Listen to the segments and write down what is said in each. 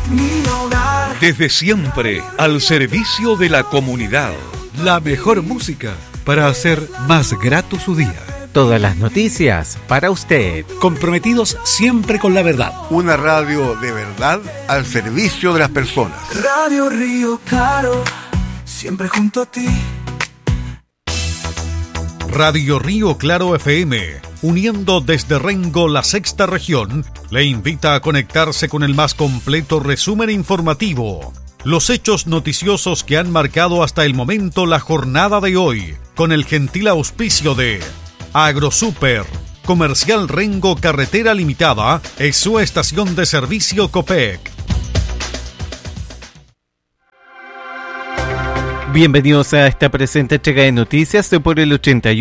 mi hogar. Desde siempre, al servicio de la comunidad. La mejor música para hacer más grato su día. Todas las noticias para usted. Comprometidos siempre con la verdad. Una radio de verdad al servicio de las personas. Radio Río Claro, siempre junto a ti. Radio Río Claro FM, uniendo desde Rengo la sexta región, le invita a conectarse con el más completo resumen informativo. Los hechos noticiosos que han marcado hasta el momento la jornada de hoy, con el gentil auspicio de AgroSuper, Comercial Rengo Carretera Limitada, es su estación de servicio Copec. Bienvenidos a esta presente entrega de noticias por el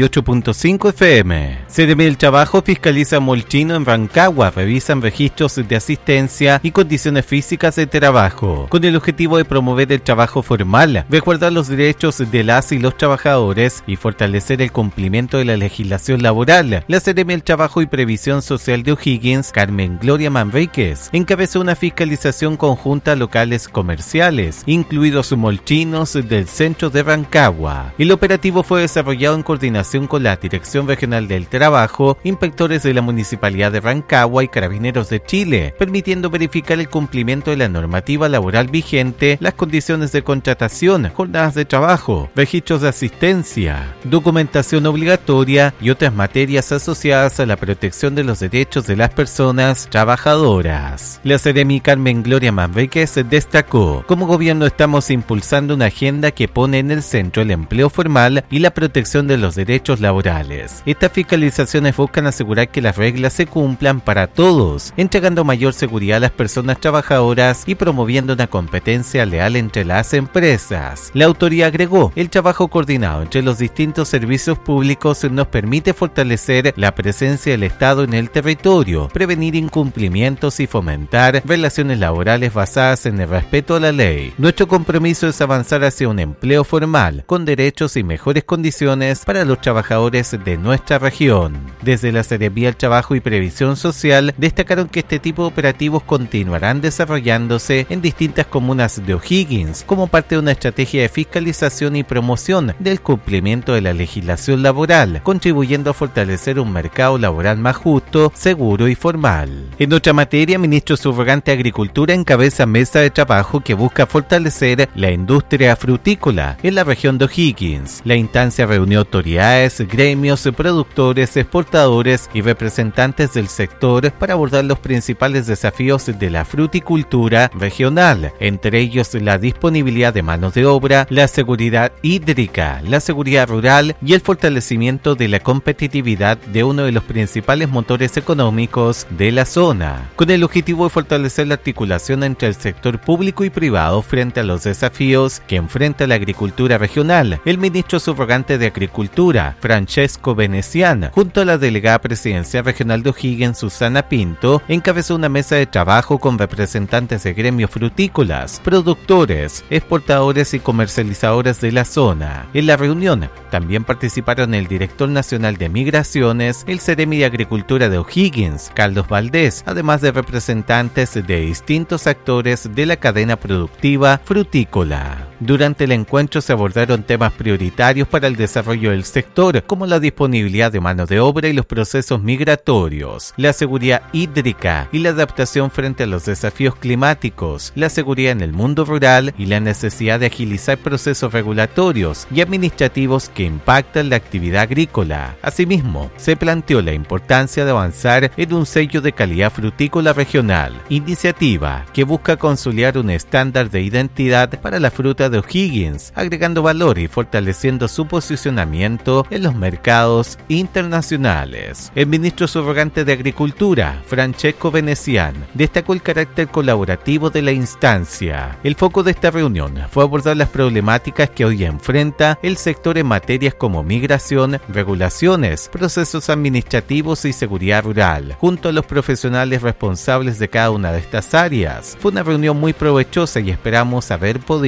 88.5 FM. CDM del Trabajo fiscaliza Molchino en Rancagua, revisan registros de asistencia y condiciones físicas de trabajo, con el objetivo de promover el trabajo formal, resguardar los derechos de las y los trabajadores y fortalecer el cumplimiento de la legislación laboral. La CDM del Trabajo y Previsión Social de O'Higgins, Carmen Gloria Manríquez, encabezó una fiscalización conjunta a locales comerciales, incluidos molchinos del centro de Rancagua. El operativo fue desarrollado en coordinación con la Dirección Regional del Trabajo, inspectores de la Municipalidad de Rancagua y Carabineros de Chile, permitiendo verificar el cumplimiento de la normativa laboral vigente, las condiciones de contratación, jornadas de trabajo, registros de asistencia, documentación obligatoria y otras materias asociadas a la protección de los derechos de las personas trabajadoras. La Seremi Carmen Gloria Manríquez destacó: como gobierno estamos impulsando una agenda que pone en el centro el empleo formal y la protección de los derechos laborales. Estas fiscalizaciones buscan asegurar que las reglas se cumplan para todos, entregando mayor seguridad a las personas trabajadoras y promoviendo una competencia leal entre las empresas. La autoridad agregó: el trabajo coordinado entre los distintos servicios públicos nos permite fortalecer la presencia del Estado en el territorio, prevenir incumplimientos y fomentar relaciones laborales basadas en el respeto a la ley. Nuestro compromiso es avanzar hacia un empleo formal, con derechos y mejores condiciones para los trabajadores de nuestra región. Desde la Seremía del Trabajo y Previsión Social destacaron que este tipo de operativos continuarán desarrollándose en distintas comunas de O'Higgins como parte de una estrategia de fiscalización y promoción del cumplimiento de la legislación laboral, contribuyendo a fortalecer un mercado laboral más justo, seguro y formal. En otra materia, ministro subrogante de Agricultura encabeza mesa de trabajo que busca fortalecer la industria frutícola en la región de O'Higgins. La instancia reunió autoridades, gremios, productores, exportadores y representantes del sector para abordar los principales desafíos de la fruticultura regional, entre ellos la disponibilidad de manos de obra, la seguridad hídrica, la seguridad rural y el fortalecimiento de la competitividad de uno de los principales motores económicos de la zona, con el objetivo de fortalecer la articulación entre el sector público y privado frente a los desafíos que enfrenta la agricultura regional. El ministro subrogante de Agricultura, Francesco Venecian, junto a la delegada presidencial regional de O'Higgins, Susana Pinto, encabezó una mesa de trabajo con representantes de gremios frutícolas, productores, exportadores y comercializadores de la zona. En la reunión también participaron el director nacional de Migraciones, el Seremi de Agricultura de O'Higgins, Carlos Valdés, además de representantes de distintos actores de la cadena productiva frutícola. Durante el encuentro se abordaron temas prioritarios para el desarrollo del sector, como la disponibilidad de mano de obra y los procesos migratorios, la seguridad hídrica y la adaptación frente a los desafíos climáticos, la seguridad en el mundo rural y la necesidad de agilizar procesos regulatorios y administrativos que impactan la actividad agrícola. Asimismo, se planteó la importancia de avanzar en un sello de calidad frutícola regional, iniciativa que busca consolidar un estándar de identidad para la fruta de O'Higgins, agregando valor y fortaleciendo su posicionamiento en los mercados internacionales. El ministro subrogante de Agricultura, Francesco Venecian, destacó el carácter colaborativo de la instancia. El foco de esta reunión fue abordar las problemáticas que hoy enfrenta el sector en materias como migración, regulaciones, procesos administrativos y seguridad rural, junto a los profesionales responsables de cada una de estas áreas. Fue una reunión muy provechosa y esperamos haber podido aclarar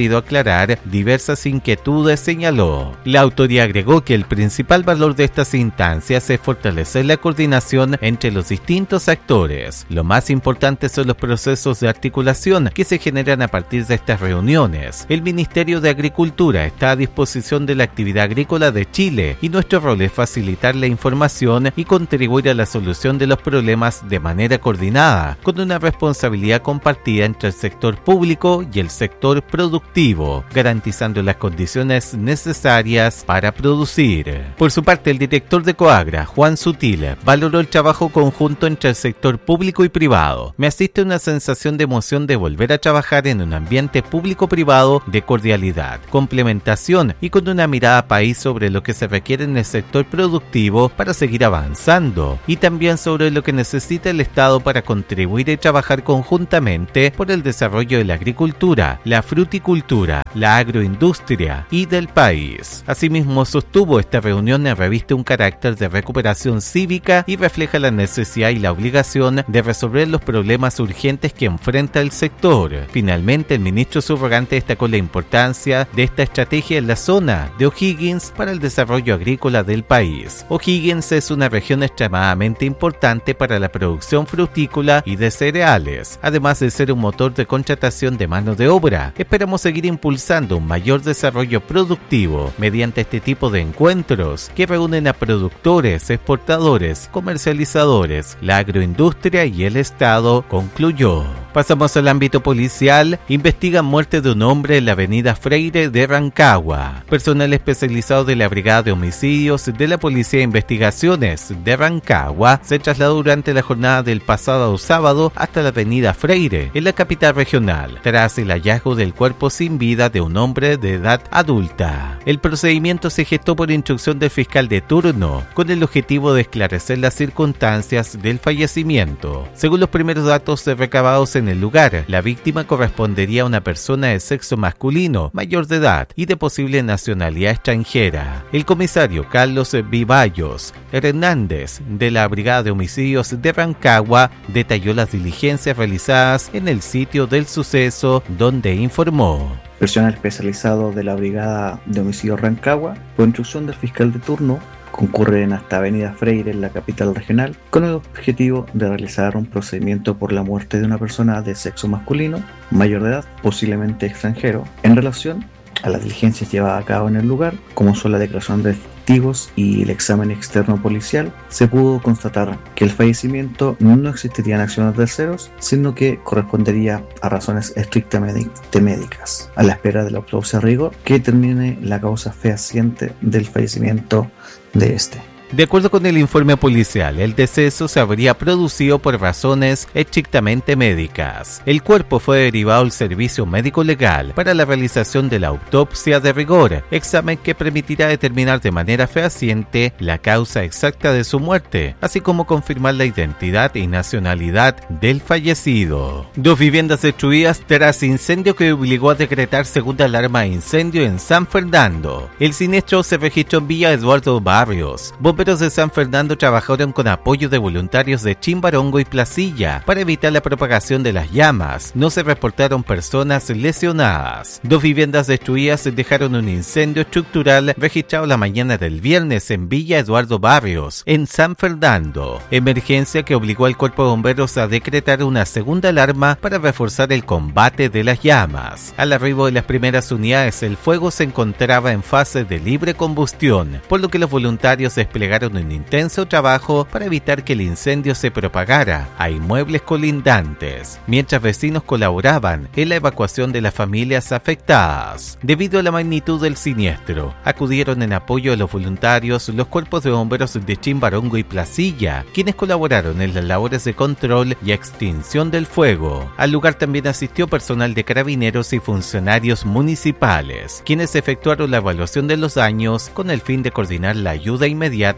aclarar diversas inquietudes, señaló. La autoridad agregó que el principal valor de estas instancias es fortalecer la coordinación entre los distintos actores. Lo más importante son los procesos de articulación que se generan a partir de estas reuniones. El Ministerio de Agricultura está a disposición de la actividad agrícola de Chile y nuestro rol es facilitar la información y contribuir a la solución de los problemas de manera coordinada, con una responsabilidad compartida entre el sector público y el sector productivo, garantizando las condiciones necesarias para producir. Por su parte, el director de Coagra, Juan Sutil, valoró el trabajo conjunto entre el sector público y privado. Me asiste una sensación de emoción de volver a trabajar en un ambiente público-privado de cordialidad, complementación y con una mirada país sobre lo que se requiere en el sector productivo para seguir avanzando y también sobre lo que necesita el Estado para contribuir y trabajar conjuntamente por el desarrollo de la agricultura, la fruticultura, la agroindustria y del país. Asimismo, sostuvo esta reunión reviste un carácter de recuperación cívica y refleja la necesidad y la obligación de resolver los problemas urgentes que enfrenta el sector. Finalmente, el ministro subrogante destacó la importancia de esta estrategia en la zona de O'Higgins para el desarrollo agrícola del país. O'Higgins es una región extremadamente importante para la producción frutícola y de cereales, además de ser un motor de contratación de mano de obra. Esperamos seguir impulsando un mayor desarrollo productivo mediante este tipo de encuentros que reúnen a productores, exportadores, comercializadores, la agroindustria y el Estado, concluyó. Pasamos al ámbito policial. Investigan muerte de un hombre en la avenida Freire de Rancagua. Personal especializado de la Brigada de Homicidios de la Policía de Investigaciones de Rancagua se trasladó durante la jornada del pasado sábado hasta la avenida Freire, en la capital regional, tras el hallazgo del cuerpo sin vida de un hombre de edad adulta. El procedimiento se gestó por instrucción del fiscal de turno, con el objetivo de esclarecer las circunstancias del fallecimiento. Según los primeros datos recabados en el lugar, la víctima correspondería a una persona de sexo masculino, mayor de edad y de posible nacionalidad extranjera. El comisario Carlos Vivallos Hernández, de la Brigada de Homicidios de Rancagua, detalló las diligencias realizadas en el sitio del suceso, donde informó. Personal especializado de la Brigada de Homicidios Rancagua, por instrucción del fiscal de turno, concurren hasta Avenida Freire en la capital regional con el objetivo de realizar un procedimiento por la muerte de una persona de sexo masculino, mayor de edad, posiblemente extranjero, en relación a las diligencias llevadas a cabo en el lugar, como son la declaración de testigos y el examen externo policial. Se pudo constatar que el fallecimiento no existirían acciones de terceros, sino que correspondería a razones estrictamente médicas, a la espera de la autopsia a rigor que determine la causa fehaciente del fallecimiento de este. De acuerdo con el informe policial, el deceso se habría producido por razones estrictamente médicas. El cuerpo fue derivado al servicio médico legal para la realización de la autopsia de rigor, examen que permitirá determinar de manera fehaciente la causa exacta de su muerte, así como confirmar la identidad y nacionalidad del fallecido. 2 viviendas destruidas tras incendio que obligó a decretar segunda alarma de incendio en San Fernando. El siniestro se registró en Villa Eduardo Barrios. Bomberos de San Fernando trabajaron con apoyo de voluntarios de Chimbarongo y Placilla para evitar la propagación de las llamas. No se reportaron personas lesionadas. 2 viviendas destruidas dejaron un incendio estructural registrado la mañana del viernes en Villa Eduardo Barrios, en San Fernando. Emergencia que obligó al cuerpo de bomberos a decretar una segunda alarma para reforzar el combate de las llamas. Al arribo de las primeras unidades, el fuego se encontraba en fase de libre combustión, por lo que los voluntarios desplegaron un intenso trabajo para evitar que el incendio se propagara a inmuebles colindantes, mientras vecinos colaboraban en la evacuación de las familias afectadas. Debido a la magnitud del siniestro, acudieron en apoyo de los voluntarios los cuerpos de bomberos de Chimbarongo y Placilla, quienes colaboraron en las labores de control y extinción del fuego. Al lugar también asistió personal de carabineros y funcionarios municipales, quienes efectuaron la evaluación de los daños con el fin de coordinar la ayuda inmediata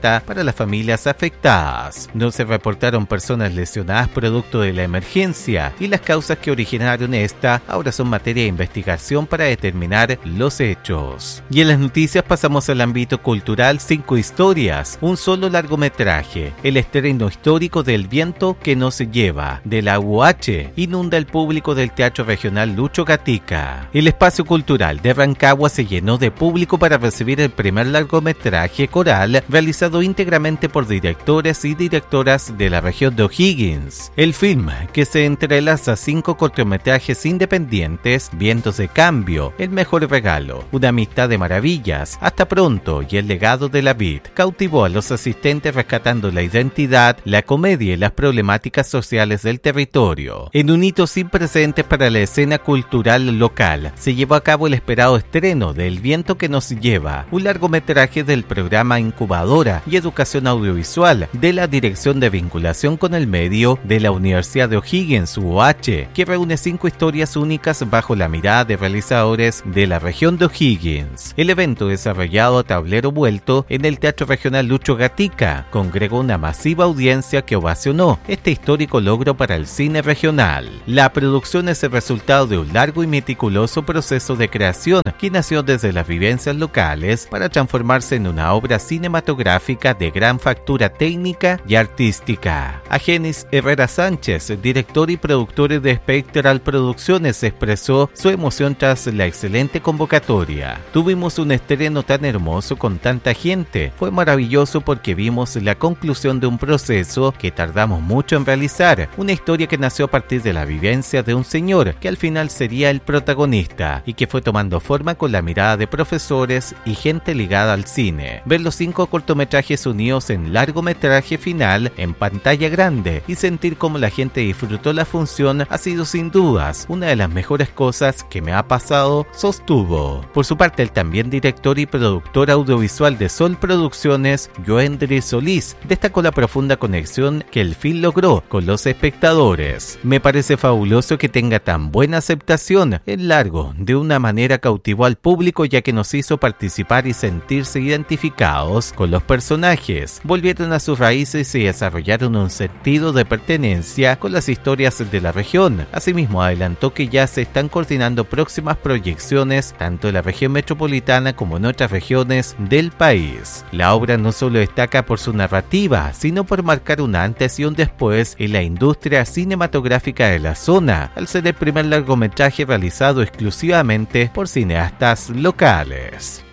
inmediata para las familias afectadas. No se reportaron personas lesionadas producto de la emergencia y las causas que originaron esta ahora son materia de investigación para determinar los hechos. Y en las noticias pasamos al ámbito cultural. 5 historias, un solo largometraje. El estreno histórico del Viento que nos lleva, de la UH, inunda el público del Teatro Regional Lucho Gatica. El espacio cultural de Rancagua se llenó de público para recibir el primer largometraje coral realizado íntegramente por directores y directoras de la región de O'Higgins. El film, que se entrelaza 5 cortometrajes independientes: Vientos de Cambio, El Mejor Regalo, Una Amistad de Maravillas, Hasta Pronto y El Legado de la Vid, cautivó a los asistentes rescatando la identidad, la comedia y las problemáticas sociales del territorio. En un hito sin precedentes para la escena cultural local, se llevó a cabo el esperado estreno de El Viento que nos lleva, un largometraje del programa Incubadora y Educación Audiovisual de la Dirección de Vinculación con el Medio de la Universidad de O'Higgins, UH, que reúne 5 historias únicas bajo la mirada de realizadores de la región de O'Higgins. El evento, desarrollado a tablero vuelto en el Teatro Regional Lucho Gatica, congregó una masiva audiencia que ovacionó este histórico logro para el cine regional. La producción es el resultado de un largo y meticuloso proceso de creación que nació desde las vivencias locales para transformarse en una obra cinematográfica de gran factura técnica y artística. Agenis Herrera Sánchez, director y productor de Spectral Producciones, expresó su emoción tras la excelente convocatoria. Tuvimos un estreno tan hermoso con tanta gente. Fue maravilloso porque vimos la conclusión de un proceso que tardamos mucho en realizar, una historia que nació a partir de la vivencia de un señor que al final sería el protagonista y que fue tomando forma con la mirada de profesores y gente ligada al cine. Ver los 5 cortometrajes unidos en largometraje final en pantalla grande y sentir cómo la gente disfrutó la función ha sido sin dudas una de las mejores cosas que me ha pasado, sostuvo. Por su parte, el también director y productor audiovisual de Sol Producciones, Joendry Solís, destacó la profunda conexión que el film logró con los espectadores. Me parece fabuloso que tenga tan buena aceptación. El largo, de una manera, cautivó al público ya que nos hizo participar y sentirse identificados con los personajes. Volvieron a sus raíces y desarrollaron un sentido de pertenencia con las historias de la región. Asimismo, adelantó que ya se están coordinando próximas proyecciones tanto en la región metropolitana como en otras regiones del país. La obra no solo destaca por su narrativa, sino por marcar un antes y un después en la industria cinematográfica de la zona, al ser el primer largometraje realizado exclusivamente por cineastas locales.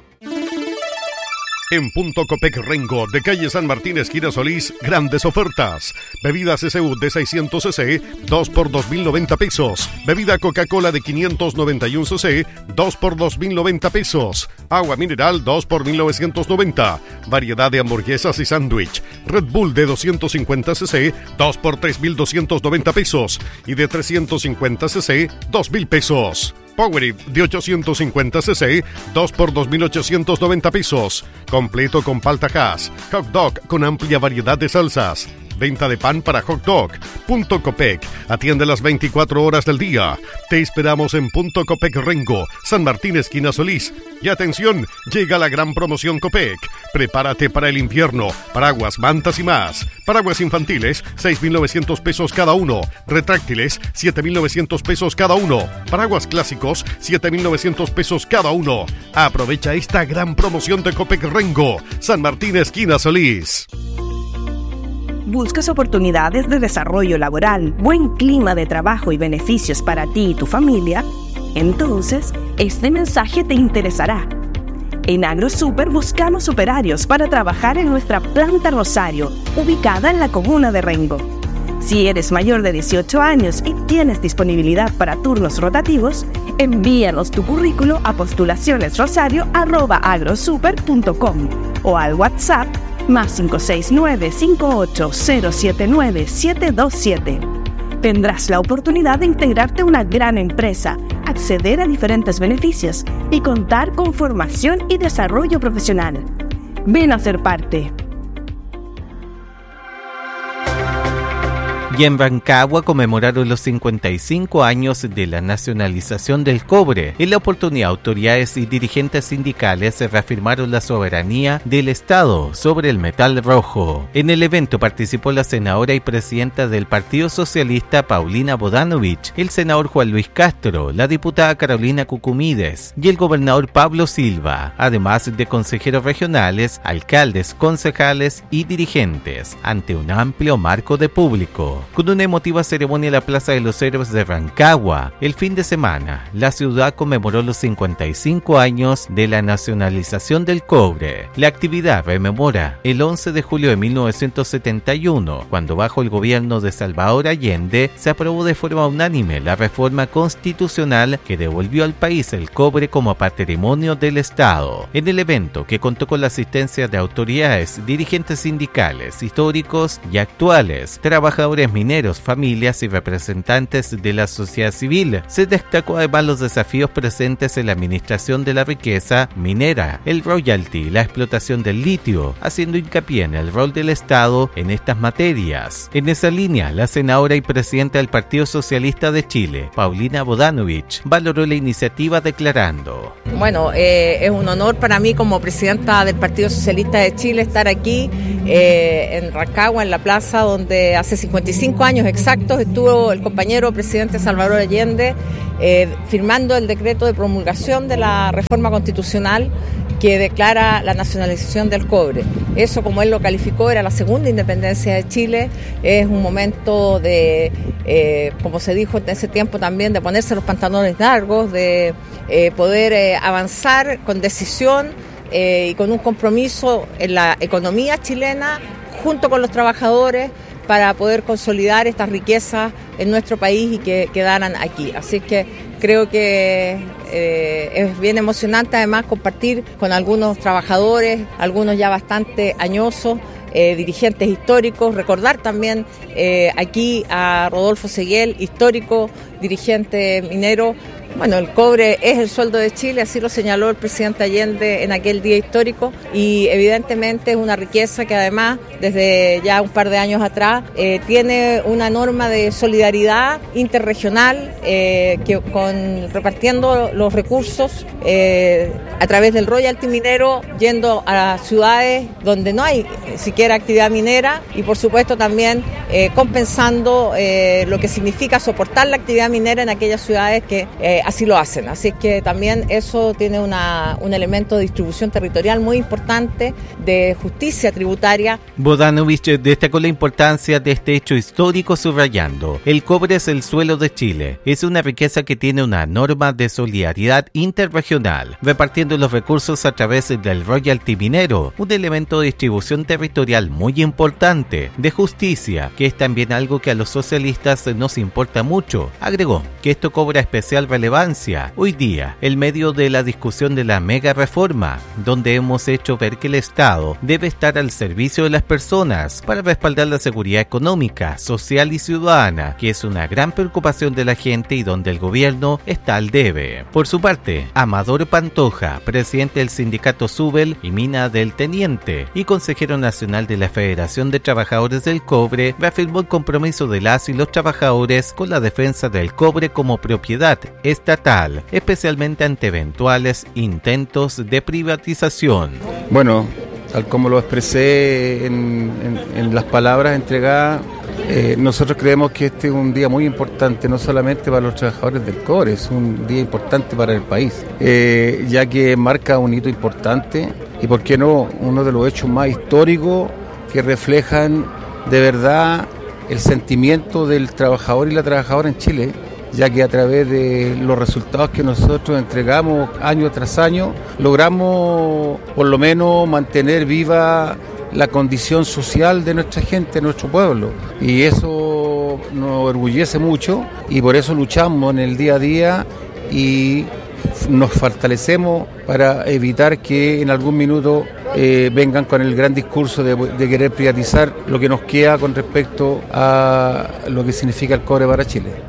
En Punto Copec Rengo, de calle San Martín, esquina Solís, grandes ofertas. Bebida CCU de 600 cc, 2 por 2.090 pesos. Bebida Coca-Cola de 591 cc, 2 por 2.090 pesos. Agua mineral, 2 por 1.990. Variedad de hamburguesas y sándwich. Red Bull de 250 cc, 2 por 3.290 pesos. Y de 350 cc, 2.000 pesos. Powerade de 850 cc, 2 por 2.890 pesos. Completo con palta Hass. Hot dog con amplia variedad de salsas. Venta de pan para hot dog. Punto Copec. Atiende las 24 horas del día. Te esperamos en Punto Copec Rengo, San Martín, esquina Solís. Y atención, llega la gran promoción Copec. Prepárate para el invierno. Paraguas, mantas y más. Paraguas infantiles, 6.900 pesos cada uno. Retráctiles, 7.900 pesos cada uno. Paraguas clásicos, 7.900 pesos cada uno. Aprovecha esta gran promoción de Copec Rengo, San Martín, esquina Solís. ¿Buscas oportunidades de desarrollo laboral, buen clima de trabajo y beneficios para ti y tu familia? Entonces, este mensaje te interesará. En AgroSuper buscamos operarios para trabajar en nuestra planta Rosario, ubicada en la comuna de Rengo. Si eres mayor de 18 años y tienes disponibilidad para turnos rotativos, envíanos tu currículo a postulacionesrosario@agrosuper.com o al WhatsApp más 569-58079727. Tendrás la oportunidad de integrarte a una gran empresa, acceder a diferentes beneficios y contar con formación y desarrollo profesional. Ven a ser parte. Y en Rancagua conmemoraron los 55 años de la nacionalización del cobre. En la oportunidad, autoridades y dirigentes sindicales reafirmaron la soberanía del Estado sobre el metal rojo. En el evento participó la senadora y presidenta del Partido Socialista Paulina Bodanovich, el senador Juan Luis Castro, la diputada Carolina Cucumides y el gobernador Pablo Silva, además de consejeros regionales, alcaldes, concejales y dirigentes, ante un amplio marco de público. Con una emotiva ceremonia en la Plaza de los Héroes de Rancagua, el fin de semana, la ciudad conmemoró los 55 años de la nacionalización del cobre. La actividad rememora el 11 de julio de 1971, cuando bajo el gobierno de Salvador Allende se aprobó de forma unánime la reforma constitucional que devolvió al país el cobre como patrimonio del Estado. En el evento, que contó con la asistencia de autoridades, dirigentes sindicales, históricos y actuales, trabajadores mineros, familias y representantes de la sociedad civil, se destacó además los desafíos presentes en la administración de la riqueza minera, el royalty, la explotación del litio, haciendo hincapié en el rol del Estado en estas materias. En esa línea, la senadora y presidenta del Partido Socialista de Chile, Paulina Bodanovich, valoró la iniciativa declarando: Bueno, es un honor para mí como presidenta del Partido Socialista de Chile estar aquí en Rancagua, en la plaza donde hace 55 años exactos estuvo el compañero presidente Salvador Allende firmando el decreto de promulgación de la reforma constitucional que declara la nacionalización del cobre. Eso, como él lo calificó, era la segunda independencia de Chile. Es un momento de, como se dijo en ese tiempo también, de ponerse los pantalones largos, de poder avanzar con decisión y con un compromiso en la economía chilena junto con los trabajadores para poder consolidar estas riquezas en nuestro país y que quedaran aquí. Así que creo que es bien emocionante además compartir con algunos trabajadores, algunos ya bastante añosos, dirigentes históricos, recordar también aquí a Rodolfo Seguel, histórico dirigente minero. Bueno, el cobre es el sueldo de Chile, así lo señaló el presidente Allende en aquel día histórico, y evidentemente es una riqueza que además desde ya un par de años atrás tiene una norma de solidaridad interregional repartiendo los recursos a través del royalty minero, yendo a ciudades donde no hay siquiera actividad minera y por supuesto también compensando lo que significa soportar la actividad minera en aquellas ciudades que así lo hacen. Así que también eso tiene un elemento de distribución territorial muy importante, de justicia tributaria. Bodanovich destacó la importancia de este hecho histórico subrayando: el cobre es el suelo de Chile, es una riqueza que tiene una norma de solidaridad interregional, repartiendo los recursos a través del royalty minero, un elemento de distribución territorial muy importante, de justicia, que es también algo que a los socialistas nos importa mucho. Agregó que esto cobra especial relevancia hoy día, en medio de la discusión de la mega reforma, donde hemos hecho ver que el Estado debe estar al servicio de las personas para respaldar la seguridad económica, social y ciudadana, que es una gran preocupación de la gente y donde el gobierno está al debe. Por su parte, Amador Pantoja, presidente del sindicato Subel y Mina del Teniente y consejero nacional de la Federación de Trabajadores del Cobre, reafirmó el compromiso de las y los trabajadores con la defensa del cobre como propiedad estatal, especialmente ante eventuales intentos de privatización. Bueno, tal como lo expresé en las palabras entregadas, nosotros creemos que este es un día muy importante, no solamente para los trabajadores del cobre, es un día importante para el país, ya que marca un hito importante y, por qué no, uno de los hechos más históricos que reflejan de verdad el sentimiento del trabajador y la trabajadora en Chile, ya que a través de los resultados que nosotros entregamos año tras año, logramos por lo menos mantener viva la condición social de nuestra gente, de nuestro pueblo, y eso nos orgullece mucho y por eso luchamos en el día a día y nos fortalecemos para evitar que en algún minuto vengan con el gran discurso de querer privatizar lo que nos queda con respecto a lo que significa el cobre para Chile.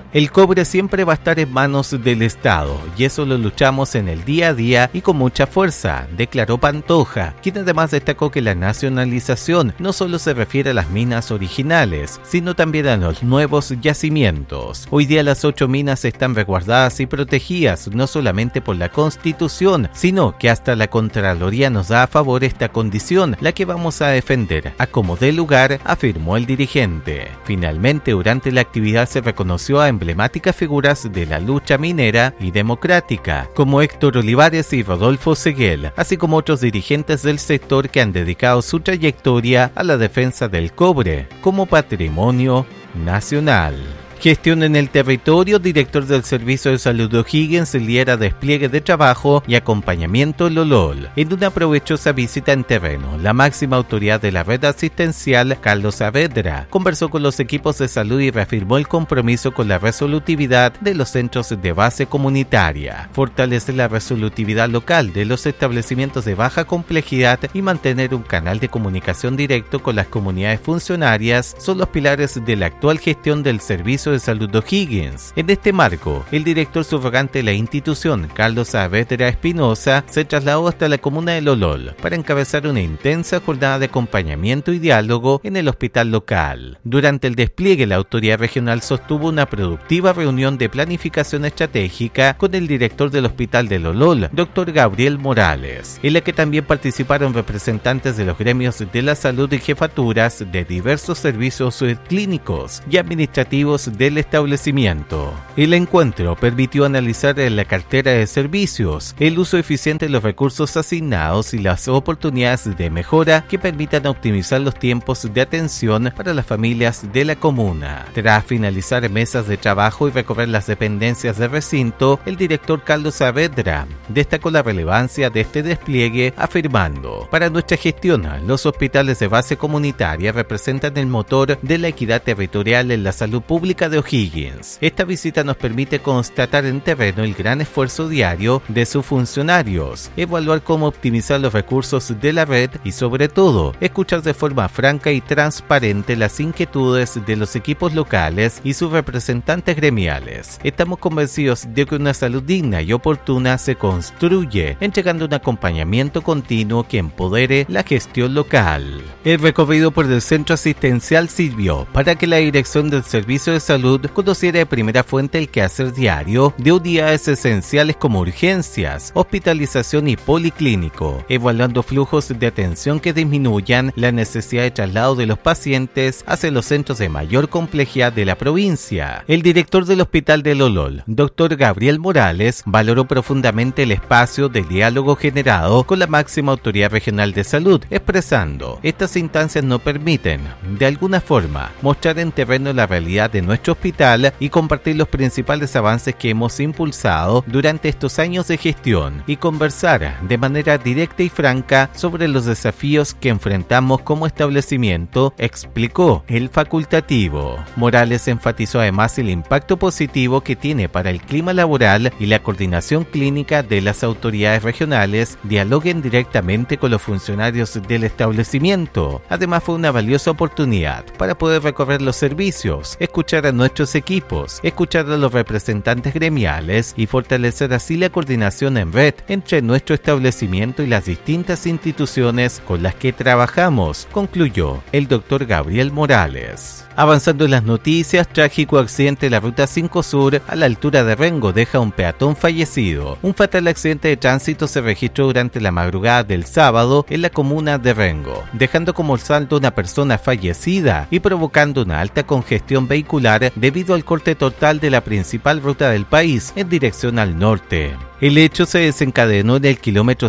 El cobre siempre va a estar en manos del Estado y eso lo luchamos en el día a día y con mucha fuerza, declaró Pantoja, quien además destacó que la nacionalización no solo se refiere a las minas originales, sino también a los nuevos yacimientos. Hoy día las 8 minas están resguardadas y protegidas no solamente por la Constitución, sino que hasta la Contraloría nos da a favor esta condición, la que vamos a defender a como dé lugar, afirmó el dirigente. Finalmente, durante la actividad se reconoció a emblemáticas figuras de la lucha minera y democrática, como Héctor Olivares y Rodolfo Seguel, así como otros dirigentes del sector que han dedicado su trayectoria a la defensa del cobre como patrimonio nacional. Gestión en el territorio. Director del Servicio de Salud de O'Higgins lidera despliegue de trabajo y acompañamiento en Lolol. En una provechosa visita en terreno, la máxima autoridad de la red asistencial, Carlos Saavedra, conversó con los equipos de salud y reafirmó el compromiso con la resolutividad de los centros de base comunitaria, fortalecer la resolutividad local de los establecimientos de baja complejidad y mantener un canal de comunicación directo con las comunidades funcionarias son los pilares de la actual gestión del Servicio de Salud de O'Higgins. En este marco, el director subrogante de la institución, Carlos Saavedra Espinosa, se trasladó hasta la comuna de Lolol para encabezar una intensa jornada de acompañamiento y diálogo en el hospital local. Durante el despliegue, la autoridad regional sostuvo una productiva reunión de planificación estratégica con el director del hospital de Lolol, Dr. Gabriel Morales, en la que también participaron representantes de los gremios de la salud y jefaturas de diversos servicios clínicos y administrativos del establecimiento. El encuentro permitió analizar la cartera de servicios, el uso eficiente de los recursos asignados y las oportunidades de mejora que permitan optimizar los tiempos de atención para las familias de la comuna. Tras finalizar mesas de trabajo y recorrer las dependencias del recinto, el director Carlos Saavedra destacó la relevancia de este despliegue, afirmando: para nuestra gestión, los hospitales de base comunitaria representan el motor de la equidad territorial en la salud pública de O'Higgins. Esta visita nos permite constatar en terreno el gran esfuerzo diario de sus funcionarios, evaluar cómo optimizar los recursos de la red y, sobre todo, escuchar de forma franca y transparente las inquietudes de los equipos locales y sus representantes gremiales. Estamos convencidos de que una salud digna y oportuna se construye entregando un acompañamiento continuo que empodere la gestión local. El recorrido por el centro asistencial sirvió para que la dirección del Servicio de Salud conociera de primera fuente el quehacer diario de unidades esenciales como urgencias, hospitalización y policlínico, evaluando flujos de atención que disminuyan la necesidad de traslado de los pacientes hacia los centros de mayor complejidad de la provincia. El director del Hospital de Lolol, Dr. Gabriel Morales, valoró profundamente el espacio de diálogo generado con la máxima autoridad regional de salud, expresando: estas instancias no permiten, de alguna forma, mostrar en terreno la realidad de nuestro hospital y compartir los principales avances que hemos impulsado durante estos años de gestión y conversar de manera directa y franca sobre los desafíos que enfrentamos como establecimiento, explicó el facultativo. Morales enfatizó además el impacto positivo que tiene para el clima laboral y la coordinación clínica de las autoridades regionales dialoguen directamente con los funcionarios del establecimiento. Además, fue una valiosa oportunidad para poder recorrer los servicios, escuchar a nuestros equipos, escuchar a los representantes gremiales y fortalecer así la coordinación en red entre nuestro establecimiento y las distintas instituciones con las que trabajamos, concluyó el doctor Gabriel Morales. Avanzando en las noticias, trágico accidente de la Ruta 5 Sur a la altura de Rengo deja un peatón fallecido. Un fatal accidente de tránsito se registró durante la madrugada del sábado en la comuna de Rengo, dejando como saldo una persona fallecida y provocando una alta congestión vehicular debido al corte total de la principal ruta del país en dirección al norte. El hecho se desencadenó en el kilómetro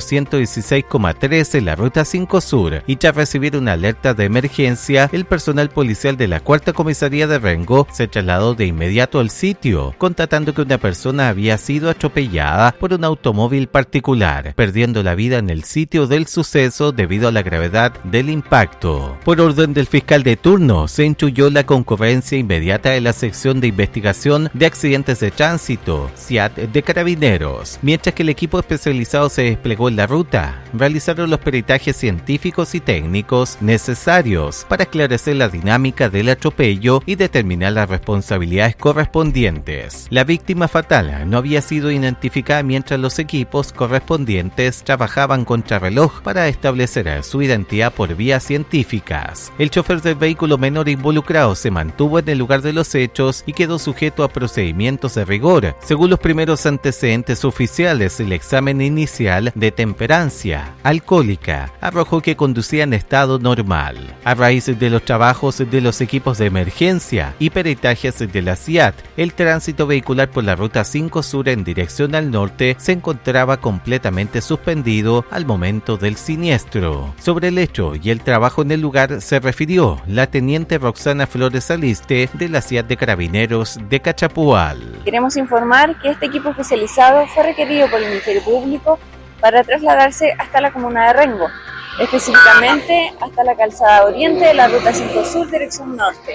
116,3 en la Ruta 5 Sur y tras recibir una alerta de emergencia, el personal policial de la Cuarta Comisaría de Rengo se trasladó de inmediato al sitio, constatando que una persona había sido atropellada por un automóvil particular, perdiendo la vida en el sitio del suceso debido a la gravedad del impacto. Por orden del fiscal de turno, se instruyó la concurrencia inmediata de la sección de investigación de accidentes de tránsito, SIAT de Carabineros, Mientras que el equipo especializado se desplegó en la ruta, realizaron los peritajes científicos y técnicos necesarios para esclarecer la dinámica del atropello y determinar las responsabilidades correspondientes. La víctima fatal no había sido identificada mientras los equipos correspondientes trabajaban contrarreloj para establecer su identidad por vías científicas. El chofer del vehículo menor involucrado se mantuvo en el lugar de los hechos y quedó sujeto a procedimientos de rigor. Según los primeros antecedentes oficiales, el examen inicial de temperancia alcohólica arrojó que conducía en estado normal. A raíz de los trabajos de los equipos de emergencia y peritajes de la CIAT, el tránsito vehicular por la ruta 5 Sur en dirección al norte se encontraba completamente suspendido al momento del siniestro. Sobre el hecho y el trabajo en el lugar se refirió la teniente Roxana Flores Aliste de la CIAT de Carabineros de Cachapual. Queremos informar que este equipo especializado fue requerido por el Ministerio Público para trasladarse hasta la comuna de Rengo, específicamente hasta la calzada oriente de la ruta 5 Sur dirección norte,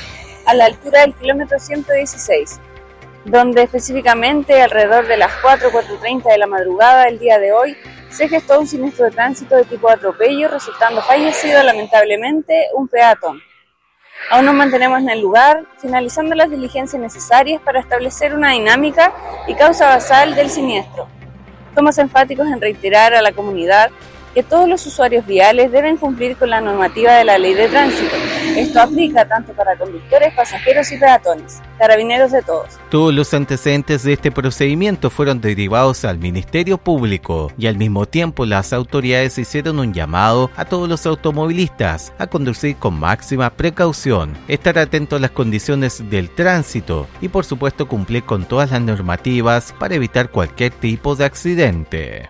a la altura del kilómetro 116, donde específicamente alrededor de las 4:30 de la madrugada del día de hoy se gestó un siniestro de tránsito de tipo atropello, resultando fallecido lamentablemente un peatón. Aún nos mantenemos en el lugar, finalizando las diligencias necesarias para establecer una dinámica y causa basal del siniestro. Somos enfáticos en reiterar a la comunidad que todos los usuarios viales deben cumplir con la normativa de la ley de tránsito. Esto aplica tanto para conductores, pasajeros y peatones. Carabineros de todos. Todos los antecedentes de este procedimiento fueron derivados al Ministerio Público y al mismo tiempo las autoridades hicieron un llamado a todos los automovilistas a conducir con máxima precaución, estar atentos a las condiciones del tránsito y por supuesto cumplir con todas las normativas para evitar cualquier tipo de accidente.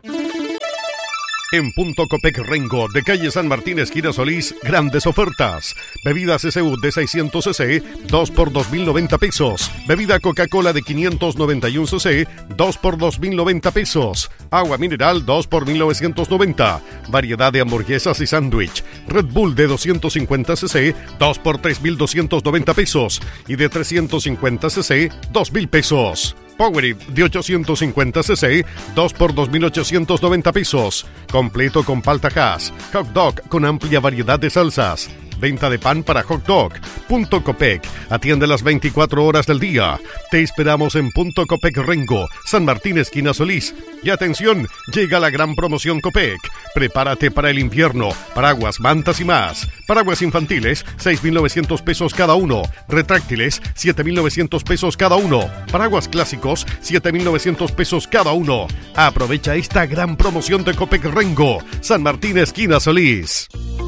En Punto Copec Rengo, de calle San Martín, esquina Solís, grandes ofertas. Bebida CCU de 600 cc, 2 por 2.090 pesos. Bebida Coca-Cola de 591 cc, 2 por 2.090 pesos. Agua mineral, 2 por 1.990. Variedad de hamburguesas y sándwich. Red Bull de 250 cc, 2 por 3.290 pesos. Y de 350 cc, 2.000 pesos. Powerade de 850 cc, 2 por 2.890 pesos. Completo con palta hash. Hot dog con amplia variedad de salsas. Venta de pan para hot dog. Punto Copec. Atiende las 24 horas del día. Te esperamos en Punto Copec Rengo, San Martín, esquina Solís. Y atención, llega la gran promoción Copec. Prepárate para el invierno. Paraguas, mantas y más. Paraguas infantiles, 6.900 pesos cada uno. Retráctiles, 7.900 pesos cada uno. Paraguas clásicos, 7.900 pesos cada uno. Aprovecha esta gran promoción de Copec Rengo, San Martín, esquina Solís.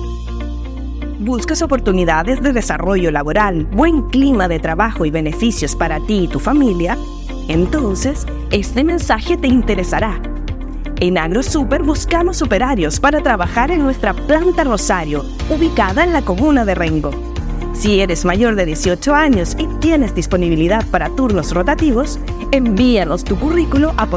¿Buscas oportunidades de desarrollo laboral, buen clima de trabajo y beneficios para ti y tu familia? Entonces, este mensaje te interesará. En AgroSuper buscamos operarios para trabajar en nuestra planta Rosario, ubicada en la comuna de Rengo. Si eres mayor de 18 años y tienes disponibilidad para turnos rotativos, envíanos tu currículo a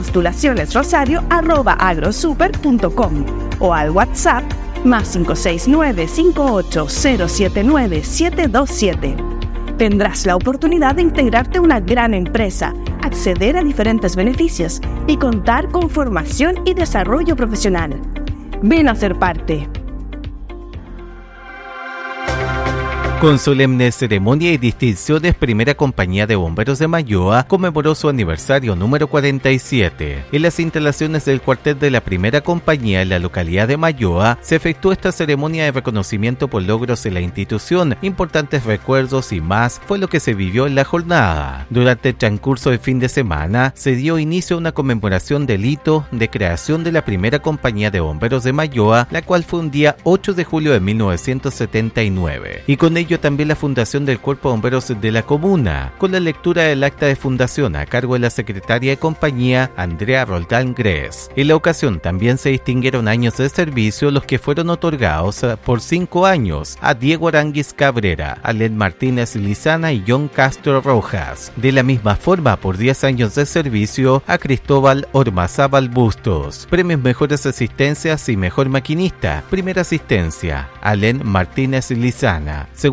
postulacionesrosario@agrosuper.com o al WhatsApp +569 58079 727. Tendrás la oportunidad de integrarte a una gran empresa, acceder a diferentes beneficios y contar con formación y desarrollo profesional. Ven a ser parte. Con solemne ceremonia y distinciones, Primera Compañía de Bomberos de Malloa conmemoró su aniversario número 47. En las instalaciones del cuartel de la Primera Compañía en la localidad de Malloa se efectuó esta ceremonia de reconocimiento por logros de la institución, importantes recuerdos y más fue lo que se vivió en la jornada. Durante el transcurso del fin de semana se dio inicio a una conmemoración del hito de creación de la Primera Compañía de Bomberos de Malloa, la cual fue un día 8 de julio de 1979. Y con ello también la fundación del Cuerpo de Bomberos de la comuna, con la lectura del acta de fundación a cargo de la secretaria de compañía, Andrea Roldán Gres. En la ocasión también se distinguieron años de servicio, los que fueron otorgados por 5 años a Diego Aranguis Cabrera, Alén Martínez Lizana y John Castro Rojas. De la misma forma, por 10 años de servicio a Cristóbal Ormazábal Bustos. Premios Mejores Asistencias y Mejor Maquinista. Primera asistencia, Alén Martínez Lizana. Segunda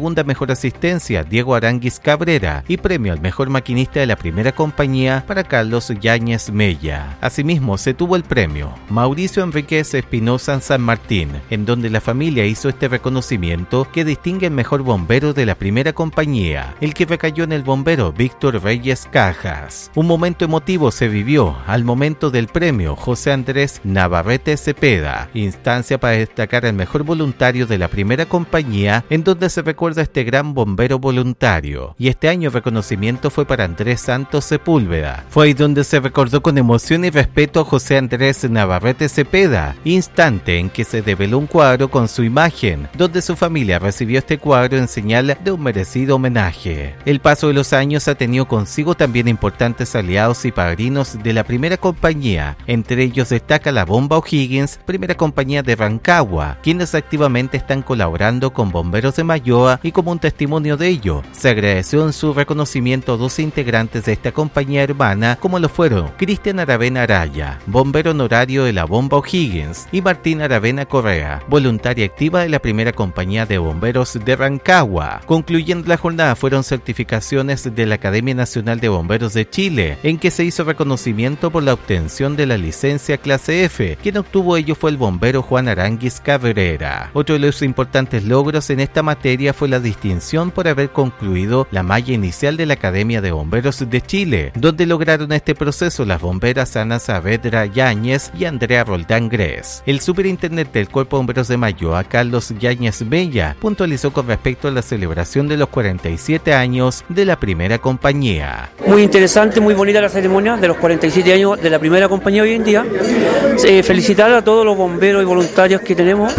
segunda mejor asistencia Diego Aranguis Cabrera y premio al mejor maquinista de la primera compañía para Carlos Yáñez Mella. Asimismo, se tuvo el premio Mauricio Enríquez Espinosa San Martín, en donde la familia hizo este reconocimiento que distingue el mejor bombero de la primera compañía, el que recayó en el bombero Víctor Reyes Cajas. Un momento emotivo se vivió al momento del premio José Andrés Navarrete Cepeda, instancia para destacar al mejor voluntario de la primera compañía, en donde se recuerda a este gran bombero voluntario. Y este año el reconocimiento fue para Andrés Santos Sepúlveda. Fue ahí donde se recordó con emoción y respeto a José Andrés Navarrete Cepeda, instante en que se develó un cuadro con su imagen, donde su familia recibió este cuadro en señal de un merecido homenaje. El paso de los años ha tenido consigo también importantes aliados y padrinos de la primera compañía, entre ellos destaca la Bomba O'Higgins, primera compañía de Rancagua, quienes activamente están colaborando con Bomberos de Malloa, y como un testimonio de ello, se agradeció en su reconocimiento a dos integrantes de esta compañía hermana, como lo fueron Cristian Aravena Araya, bombero honorario de la Bomba O'Higgins, y Martín Aravena Correa, voluntaria activa de la primera compañía de bomberos de Rancagua. Concluyendo la jornada fueron certificaciones de la Academia Nacional de Bomberos de Chile, en que se hizo reconocimiento por la obtención de la licencia clase F. Quien obtuvo ello fue el bombero Juan Aranguis Cabrera. Otro de los importantes logros en esta materia fue la distinción por haber concluido la malla inicial de la Academia de Bomberos de Chile, donde lograron este proceso las bomberas Ana Saavedra Yáñez y Andrea Roldán Gres. El superintendente del Cuerpo de Bomberos de Malloa, Carlos Yáñez Mella, puntualizó con respecto a la celebración de los 47 años de la primera compañía. Muy interesante, muy bonita la ceremonia de los 47 años de la primera compañía hoy en día. Felicitar a todos los bomberos y voluntarios que tenemos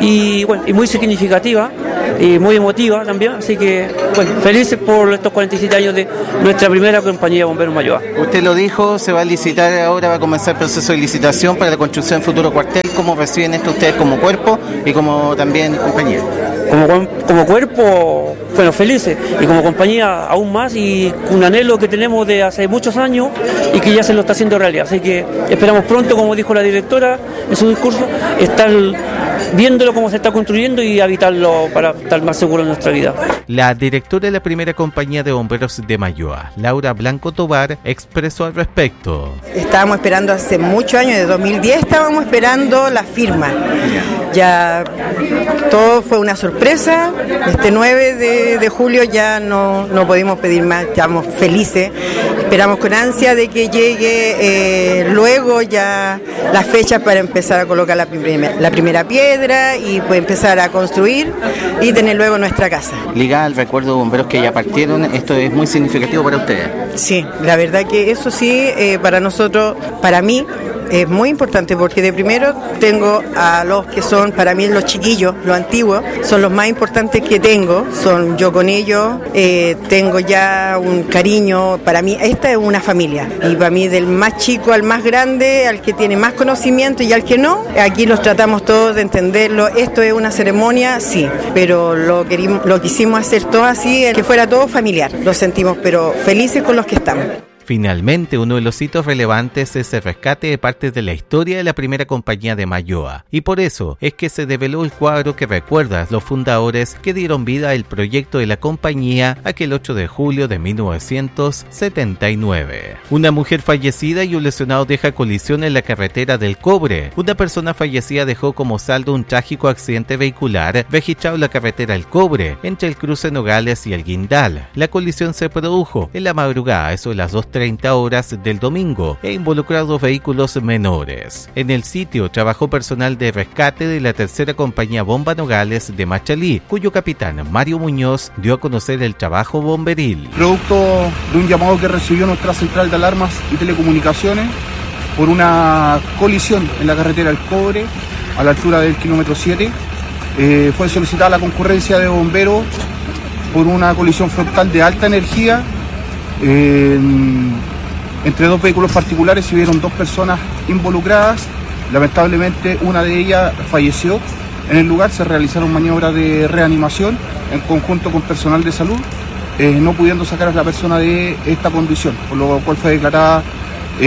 y bueno, y muy significativa y muy emotiva también, así que bueno, felices por estos 47 años de nuestra primera compañía de bomberos Malloa. Usted lo dijo, se va a licitar ahora, va a comenzar el proceso de licitación para la construcción del futuro cuartel. ¿Cómo reciben esto ustedes como cuerpo y como también compañía? Como cuerpo, bueno, felices, y como compañía aún más, y un anhelo que tenemos de hace muchos años y que ya se lo está haciendo realidad, así que esperamos pronto, como dijo la directora en su discurso, estar viéndolo cómo se está construyendo y habitarlo para estar más seguro en nuestra vida. La directora de la primera compañía de bomberos de Malloa, Laura Blanco Tobar, expresó al respecto. Estábamos esperando hace muchos años, de 2010 estábamos esperando la firma. Ya todo fue una sorpresa. Este 9 de julio ya no pudimos pedir más, estamos felices. Esperamos con ansia de que llegue luego ya las fechas para empezar a colocar la primera piedra y pues empezar a construir y tener luego nuestra casa. Ligada al recuerdo de bomberos que ya partieron, ¿esto es muy significativo para ustedes? Sí, la verdad que eso sí, para nosotros, para mí, es muy importante porque de primero tengo a los que son para mí los chiquillos, los antiguos, son los más importantes que tengo, son yo con ellos, tengo ya un cariño, para mí esta es una familia y para mí del más chico al más grande, al que tiene más conocimiento y al que no, aquí los tratamos todos de entenderlo, esto es una ceremonia, sí, pero lo quisimos hacer todo así, que fuera todo familiar, lo sentimos, pero felices con los que estamos. Finalmente, uno de los hitos relevantes es el rescate de partes de la historia de la primera compañía de Malloa, y por eso es que se develó el cuadro que recuerda a los fundadores que dieron vida al proyecto de la compañía aquel 8 de julio de 1979. Una mujer fallecida y un lesionado deja colisión en la carretera del Cobre. Una persona fallecida dejó como saldo un trágico accidente vehicular registrado en la carretera del Cobre, entre el cruce Nogales y el Guindal. La colisión se produjo en la madrugada, eso de las 2:30 horas del domingo, e involucró a dos vehículos menores. En el sitio trabajó personal de rescate de la tercera compañía Bomba Nogales de Machalí, cuyo capitán Mario Muñoz dio a conocer el trabajo bomberil. Producto de un llamado que recibió nuestra central de alarmas y telecomunicaciones por una colisión en la carretera del Cobre a la altura del kilómetro 7, fue solicitada la concurrencia de bomberos por una colisión frontal de alta energía. Entre dos vehículos particulares se vieron dos personas involucradas. Lamentablemente una de ellas falleció. En el lugar se realizaron maniobras de reanimación en conjunto con personal de salud, no pudiendo sacar a la persona de esta condición, por lo cual fue declarada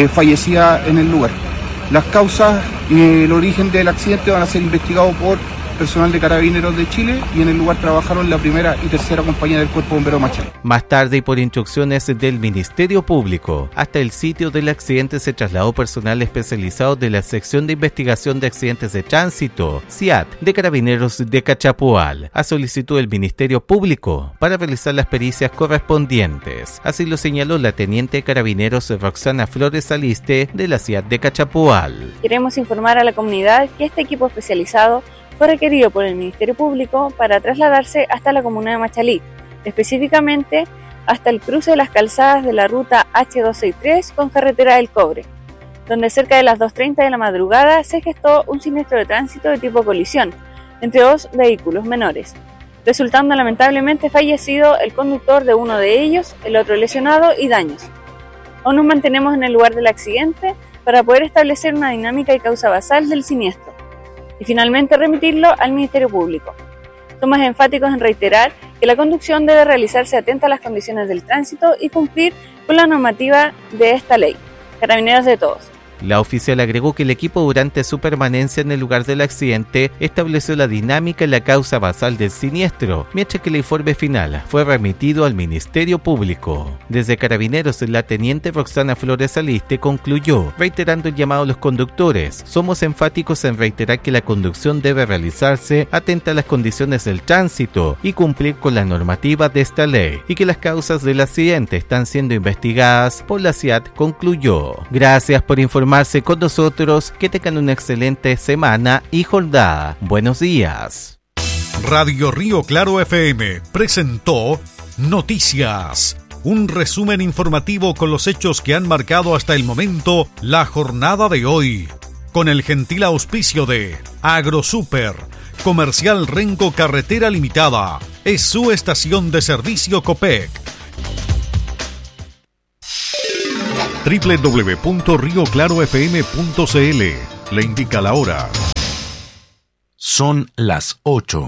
fallecida en el lugar. Las causas y el origen del accidente van a ser investigados por personal de Carabineros de Chile y en el lugar trabajaron la primera y tercera compañía del Cuerpo Bombero Machalí. Más tarde y por instrucciones del Ministerio Público, hasta el sitio del accidente se trasladó personal especializado de la Sección de Investigación de Accidentes de Tránsito, SIAT, de Carabineros de Cachapoal, a solicitud del Ministerio Público para realizar las pericias correspondientes. Así lo señaló la teniente de Carabineros Roxana Flores Aliste de la SIAT de Cachapoal. Queremos informar a la comunidad que este equipo especializado fue requerido por el Ministerio Público para trasladarse hasta la comuna de Machalí, específicamente hasta el cruce de las calzadas de la ruta H263 con carretera del Cobre, donde cerca de las 2:30 de la madrugada se gestó un siniestro de tránsito de tipo colisión entre dos vehículos menores, resultando lamentablemente fallecido el conductor de uno de ellos, el otro lesionado y daños. Aún nos mantenemos en el lugar del accidente para poder establecer una dinámica y causa basal del siniestro y finalmente remitirlo al Ministerio Público. Somos enfáticos en reiterar que la conducción debe realizarse atenta a las condiciones del tránsito y cumplir con la normativa de esta ley. Carabineros de todos. La oficial agregó que el equipo durante su permanencia en el lugar del accidente estableció la dinámica y la causa basal del siniestro, mientras que el informe final fue remitido al Ministerio Público. Desde Carabineros, la teniente Roxana Flores Aliste concluyó, reiterando el llamado a los conductores: somos enfáticos en reiterar que la conducción debe realizarse atenta a las condiciones del tránsito y cumplir con la normativa de esta ley, y que las causas del accidente están siendo investigadas por la SIAT, concluyó. Gracias por informarse con nosotros, que tengan una excelente semana y jornada. Buenos días. Radio Río Claro FM presentó Noticias, un resumen informativo con los hechos que han marcado hasta el momento la jornada de hoy, con el gentil auspicio de AgroSuper, Comercial Rengo Carretera Limitada, es su estación de servicio Copec. www.rioclarofm.cl le indica la hora. Son las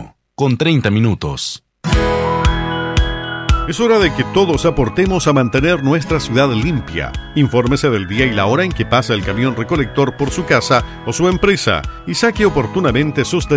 8:30. Es hora de que todos aportemos a mantener nuestra ciudad limpia. Infórmese del día y la hora en que pasa el camión recolector por su casa o su empresa y saque oportunamente sus